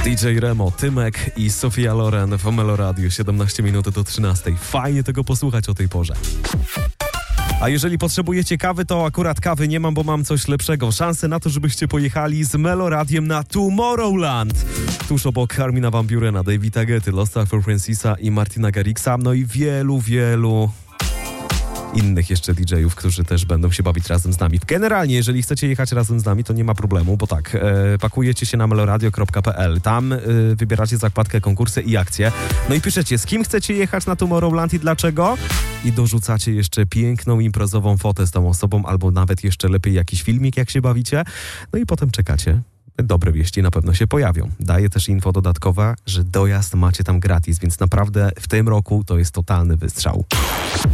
DJ Remo, Tymek i Sofia Loren w Meloradiu, 17 minut do 13. Fajnie tego posłuchać o tej porze. A jeżeli potrzebujecie kawy, to akurat kawy nie mam, bo mam coś lepszego. Szansę na to, żebyście pojechali z Meloradiem na Tomorrowland. Tuż obok Armina Van Burena, Davida Guetty, Losta Francisa i Martina Garrixa. No i wielu innych jeszcze DJ-ów, którzy też będą się bawić razem z nami. Generalnie, jeżeli chcecie jechać razem z nami, to nie ma problemu, bo tak, pakujecie się na meloradio.pl, tam wybieracie zakładkę konkursy i akcje, no i piszecie, z kim chcecie jechać na Tomorrowland i dlaczego, i dorzucacie jeszcze piękną imprezową fotę z tą osobą, albo nawet jeszcze lepiej jakiś filmik, jak się bawicie, no i potem czekacie. Dobre wieści na pewno się pojawią. Daję też info dodatkowa, że dojazd macie tam gratis, więc naprawdę w tym roku to jest totalny wystrzał.